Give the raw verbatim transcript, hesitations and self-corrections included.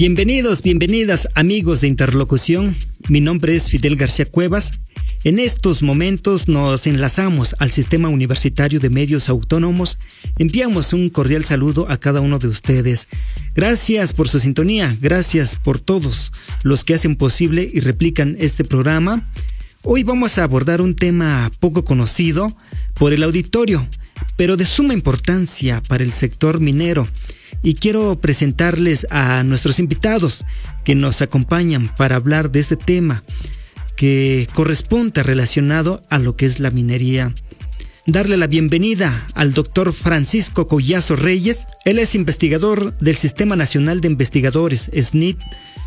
Bienvenidos, bienvenidas amigos de Interlocución. Mi nombre es Fidel García Cuevas. En estos momentos nos enlazamos al Sistema Universitario de Medios Autónomos. Enviamos un cordial saludo a cada uno de ustedes. Gracias por su sintonía, gracias por todos los que hacen posible y replican este programa. Hoy vamos a abordar un tema poco conocido por el auditorio, pero de suma importancia para el sector minero. Y quiero presentarles a nuestros invitados que nos acompañan para hablar de este tema que corresponde relacionado a lo que es la minería. Darle la bienvenida al doctor Francisco Collazo Reyes. Él es investigador del Sistema Nacional de Investigadores, S N I T,